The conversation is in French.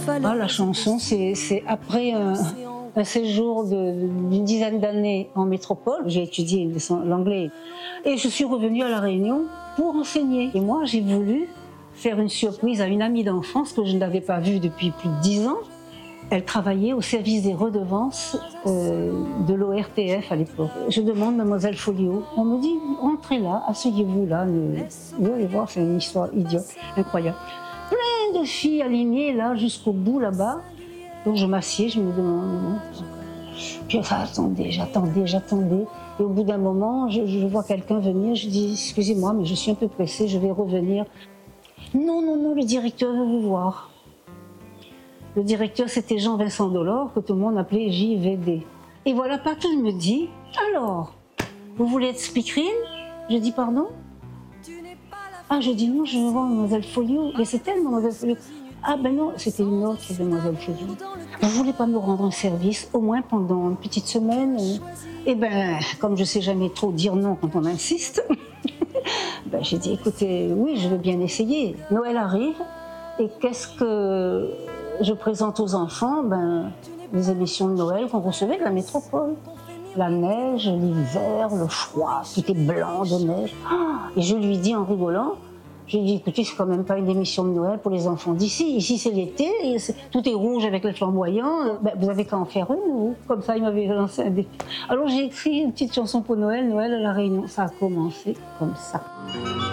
Ah, la chanson, c'est après un séjour d'une dizaine d'années en métropole. J'ai étudié l'anglais et je suis revenue à La Réunion pour enseigner. Et moi, j'ai voulu faire une surprise à une amie d'enfance que je n'avais pas vue depuis plus de 10 ans. Elle travaillait au service des redevances de l'ORTF à l'époque. Je demande Mademoiselle Folio. On me dit, entrez là, asseyez-vous là. Vous allez voir, c'est une histoire idiote, incroyable. Plein de filles alignées là, jusqu'au bout là-bas. Donc je m'assieds, je me demande. Puis enfin, j'attendais. Et au bout d'un moment, je vois quelqu'un venir. Je dis, excusez-moi, mais je suis un peu pressée, je vais revenir. Non, le directeur veut vous voir. Le directeur, c'était Jean-Vincent Dolor, que tout le monde appelait JVD. Et voilà, Patrick me dit, alors, vous voulez être speakerine? Je dis, pardon? Ah, je dis, non, je veux voir Mademoiselle Folio. Et c'est elle, Mademoiselle Folio. Ah ben non, c'était une autre Mademoiselle Folio. Vous ne voulez pas me rendre un service, au moins pendant une petite semaine? Eh ben, comme je ne sais jamais trop dire non quand on insiste, ben, j'ai dit, écoutez, oui, je veux bien essayer. Noël arrive, et qu'est-ce que je présente aux enfants? Ben, les émissions de Noël qu'on recevait de la métropole. La neige, l'hiver, le froid, tout est blanc de neige. Et je lui dis en rigolant, je lui dis, écoutez, c'est quand même pas une émission de Noël pour les enfants d'ici. Ici, c'est l'été, et tout est rouge avec les flamboyants. Ben, vous avez qu'à en faire une, vous. Comme ça, il m'avait lancé un défi. Alors, j'ai écrit une petite chanson pour Noël, Noël à La Réunion. Ça a commencé comme ça.